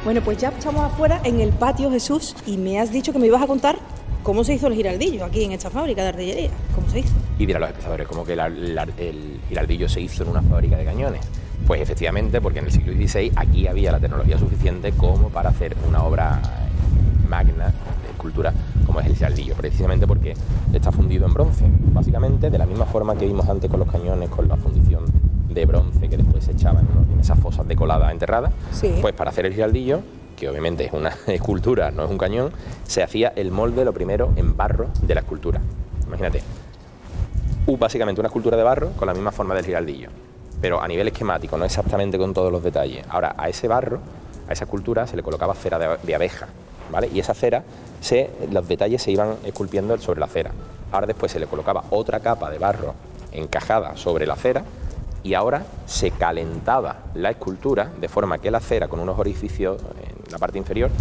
Bueno, pues ya estamos afuera en el patio, Jesús, y me has dicho que me ibas a contar cómo se hizo el giraldillo aquí en esta fábrica de artillería. ¿Cómo se hizo? Y dirán los espectadores, ¿cómo que el giraldillo se hizo en una fábrica de cañones? Pues efectivamente, porque en el siglo XVI aquí había la tecnología suficiente como para hacer una obra magna de escultura como es el giraldillo, precisamente porque está fundido en bronce, básicamente de la misma forma que vimos antes con los cañones, con la fundición de bronce que después se echaban, ¿no?, en esas fosas de colada enterradas. Sí. Pues para hacer el giraldillo, que obviamente es una escultura, no es un cañón, se hacía el molde lo primero en barro de la escultura. Imagínate, básicamente una escultura de barro con la misma forma del giraldillo, pero a nivel esquemático, no exactamente con todos los detalles. Ahora, a ese barro, a esa escultura, se le colocaba cera de abeja, ¿vale? Y esa cera, los detalles se iban esculpiendo sobre la cera. Ahora después se le colocaba otra capa de barro encajada sobre la cera y ahora se calentaba la escultura de forma que la cera, con unos orificios en la parte inferior,